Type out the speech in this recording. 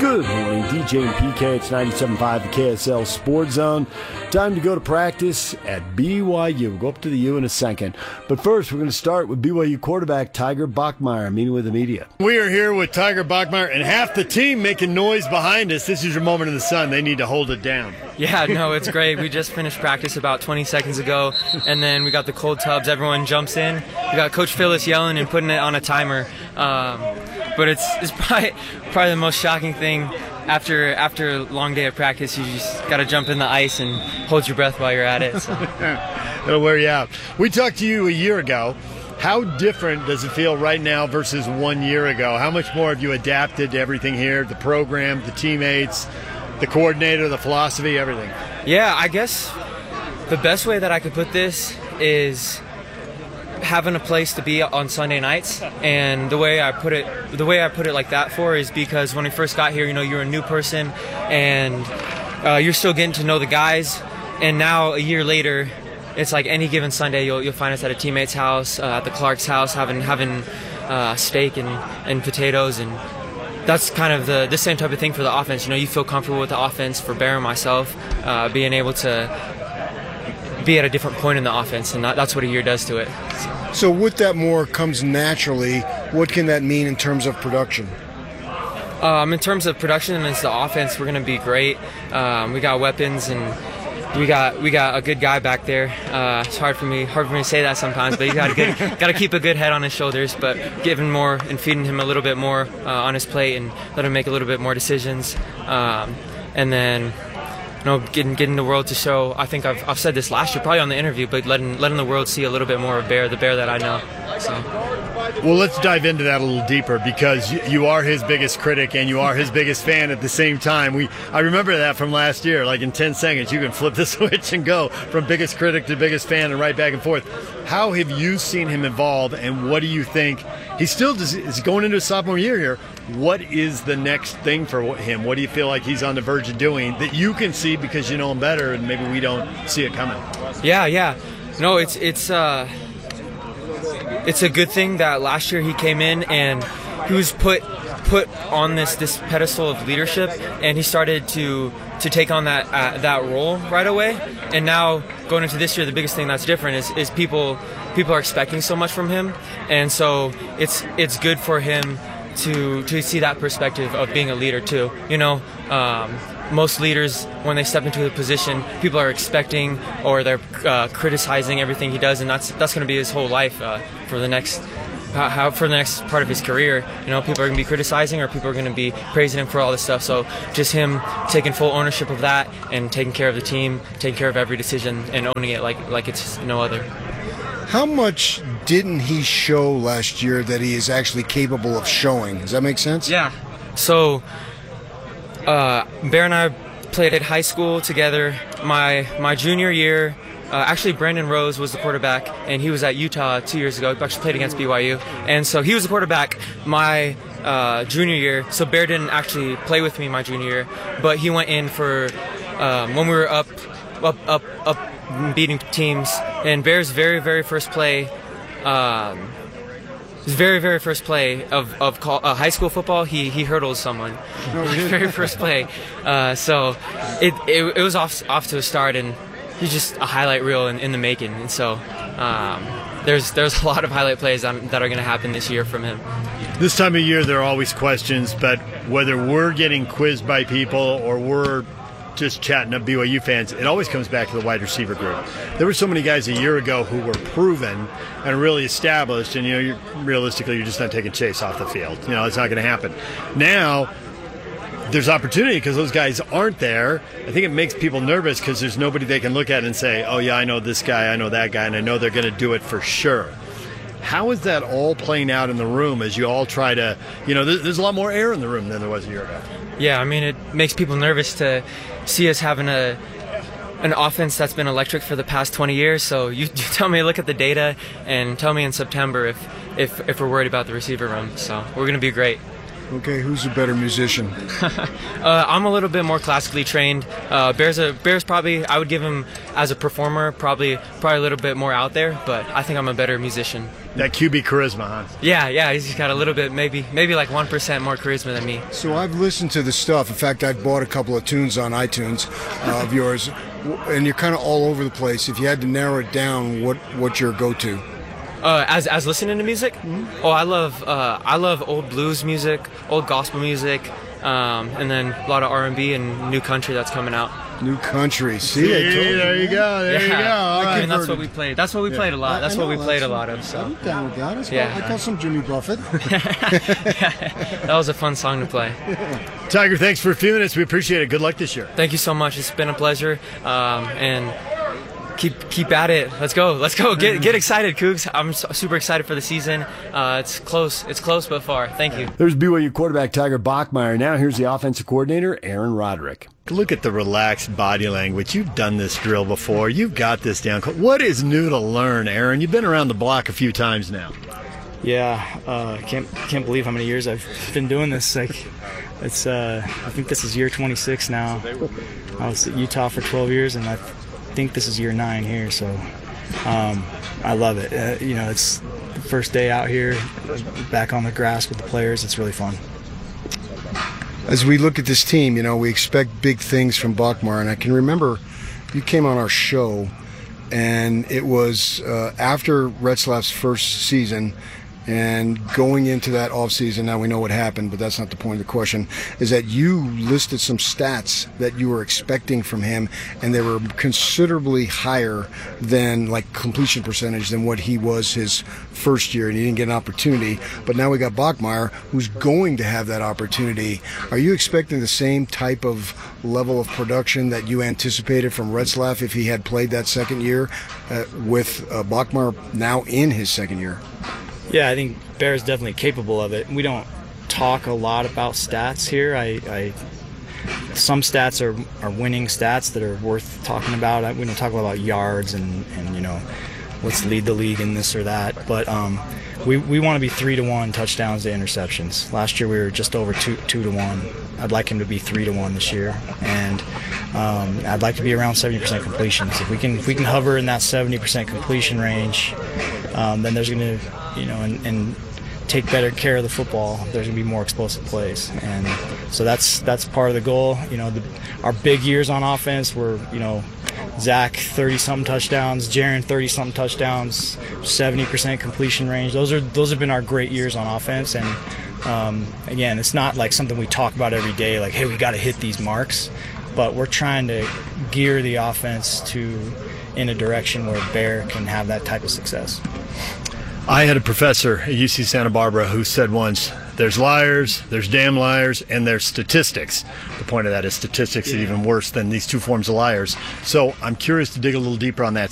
Good morning, DJ and PK. It's 97.5 the KSL Sports Zone. Time to go to practice at BYU. We'll go up to the U in a second. But first, we're going to start with BYU quarterback Tiger Bachmeier meeting with the media. We are here with Tiger Bachmeier and half the team making noise behind us. This is your moment in the sun. They need to hold it down. Yeah, no, it's great. We just finished practice about 20 seconds ago, and then we got the cold tubs. Everyone jumps in. We got Coach Phyllis yelling and putting it on a timer. But it's probably the most shocking thing after a long day of practice. You just got to jump in the ice and hold your breath while you're at it. So. It'll wear you out. We talked to you a year ago. How different does it feel right now versus 1 year ago? How much more have you adapted to everything here, the program, the teammates, the coordinator, the philosophy, everything? Yeah, I guess the best way that I could put this is having a place to be on Sunday nights, and the way I put it like that is because when we first got here, you're a new person and you're still getting to know the guys, and now a year later, it's like any given Sunday you'll find us at a teammate's house, at the Clark's house, having steak and potatoes, and that's kind of the same type of thing for the offense. You feel comfortable with the offense for Bear and myself, being able to be at a different point in the offense, and that's what a year does to it. So with that more comes naturally. What can that mean in terms of production? In terms of production, it's the offense. We're going to be great. We got weapons, and we got a good guy back there. It's hard for me to say that sometimes, but you got to keep a good head on his shoulders. But giving more and feeding him a little bit more on his plate, and let him make a little bit more decisions, and then getting the world to show. I think I've said this last year, probably on the interview, but letting the world see a little bit more of Bear, the Bear that I know. So. Well, let's dive into that a little deeper, because you are his biggest critic and you are his biggest fan at the same time. I remember that from last year. Like in 10 seconds, you can flip the switch and go from biggest critic to biggest fan and right back and forth. How have you seen him evolve, and what do you think? He still is going into his sophomore year here. What is the next thing for him? What do you feel like he's on the verge of doing that you can see because you know him better, and maybe we don't see it coming? Yeah. No, it's a good thing that last year he came in and he was put on this pedestal of leadership, and he started to take on that role right away. And now going into this year, the biggest thing that's different is people are expecting so much from him, and so it's good for him to see that perspective of being a leader too. Most leaders, when they step into a position, people are expecting, or they're criticizing everything he does, and that's going to be his whole life for the next part of his career. People are going to be criticizing, or people are going to be praising him for all this stuff. So just him taking full ownership of that and taking care of the team, taking care of every decision, and owning it like it's no other. How much didn't he show last year that he is actually capable of showing? Does that make sense? Yeah. So Bear and I played at high school together. My junior year, actually Brandon Rose was the quarterback, and he was at Utah 2 years ago. He actually played against BYU, and so he was the quarterback my junior year. So Bear didn't actually play with me my junior year, but he went in for when we were up beating teams. And Bear's very, very first play, his very, very first play of high school football, he hurdled someone. His very first play. So it was off to a start, and he's just a highlight reel in the making. And so there's a lot of highlight plays that are going to happen this year from him. This time of year, there are always questions, but whether we're getting quizzed by people or we're just chatting up BYU fans, it always comes back to the wide receiver group. There were so many guys a year ago who were proven and really established, and realistically, you're just not taking Chase off the field. It's not going to happen. Now, there's opportunity because those guys aren't there. I think it makes people nervous because there's nobody they can look at and say, oh yeah, I know this guy, I know that guy, and I know they're going to do it for sure. How is that all playing out in the room as you all try to, there's a lot more air in the room than there was a year ago. Yeah, it makes people nervous to see us having an offense that's been electric for the past 20 years. So you tell me, look at the data, and tell me in September if we're worried about the receiver room. So we're going to be great. Okay, who's a better musician? I'm a little bit more classically trained. Bear's probably, I would give him as a performer, probably a little bit more out there, but I think I'm a better musician. That QB charisma, huh? Yeah, he's got a little bit, maybe like 1% more charisma than me. So I've listened to the stuff. In fact, I've bought a couple of tunes on iTunes of yours, and you're kind of all over the place. If you had to narrow it down, what's your go-to? As listening to music, oh, I love old blues music, old gospel music, and then a lot of R&B and new country that's coming out. New country. See, there you go. There you go. All right. And that's what we played. That's what we played a lot. That's what we played a lot of. So. I'm down with that. Yeah. I got some Jimmy Buffett. That was a fun song to play. Tiger, thanks for a few minutes. We appreciate it. Good luck this year. Thank you so much. It's been a pleasure. And keep at it. Let's go. Get excited, Cougs. I'm super excited for the season. It's close but far. Thank you. There's BYU quarterback Tiger Bachmeier. Now here's the offensive coordinator, Aaron Roderick. Look at the relaxed body language. You've done this drill before. You've got this down. What is new to learn, Aaron? You've been around the block a few times now. Yeah, can't believe how many years I've been doing this. Like, it's I think this is year 26 now. I was at Utah for 12 years, and I think this is year 9 here. So I love it. It's the first day out here, back on the grass with the players. It's really fun. As we look at this team, we expect big things from Bachmeier, and I can remember you came on our show, and it was after Retzlaff's first season, and going into that offseason, now we know what happened, but that's not the point of the question, is that you listed some stats that you were expecting from him, and they were considerably higher than like completion percentage than what he was his first year, and he didn't get an opportunity. But now we got Bachmeier, who's going to have that opportunity. Are you expecting the same type of level of production that you anticipated from Retzlaff if he had played that second year with Bachmeier now in his second year? Yeah, I think Bear's definitely capable of it. We don't talk a lot about stats here. Some stats are winning stats that are worth talking about. We don't talk about yards and let's lead the league in this or that. But we want to be 3-to-1 touchdowns to interceptions. Last year we were just over 2-to-1. I'd like him to be 3-to-1 this year, and I'd like to be around 70% completions. If we can hover in that 70% completion range, then there's going to and take better care of the football, there's going to be more explosive plays. And so that's part of the goal. Our big years on offense were, Zach 30-something touchdowns, Jaron 30-something touchdowns, 70% completion range. Those have been our great years on offense. And again, it's not like something we talk about every day, like, hey, we got to hit these marks. But we're trying to gear the offense in a direction where Bear can have that type of success. I had a professor at UC Santa Barbara who said once, there's liars, there's damn liars, and there's statistics. The point of that is statistics is even worse than these two forms of liars. So I'm curious to dig a little deeper on that